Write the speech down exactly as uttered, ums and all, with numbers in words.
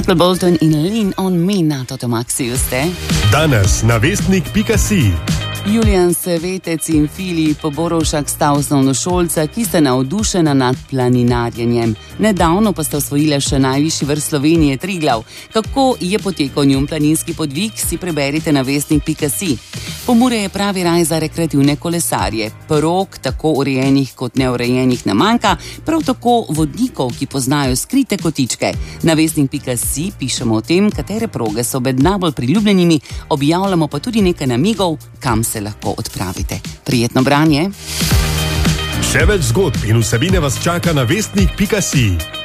Michael Bolton in Lean on Me na Totomaxiju ste. Danes na vestnik pika si. Julijan Svetec in Filip Borovšak sta osnovnošolca, ki sta navdušena nad planinarjenjem. Nedavno pa sta osvojila še najvišji vrh Slovenije Triglav. Kako je potekal njun planinski podvig, si preberite na vestnik pika si. Pomurje je pravi raj za rekreativne kolesarje. Prog, tako urejenih kot neurejenih, ne manjka, prav tako vodnikov, ki poznajo skrite kotičke. Na vestnik pika si pišemo o tem, katere proge so med najbolj priljubljenimi, objavljamo pa tudi nekaj namigov, kam se lahko odpravite. Prijetno branje. Še več zgodb in vsebine vas čaka na vestnik pika si.